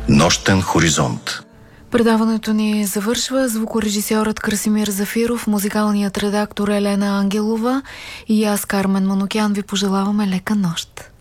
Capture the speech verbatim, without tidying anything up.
Нощен хоризонт. Предаването ни завършва. Звукорежисьорът Красимир Зафиров, музикалният редактор Елена Ангелова и аз, Кармен Манукян, ви пожелаваме лека нощ.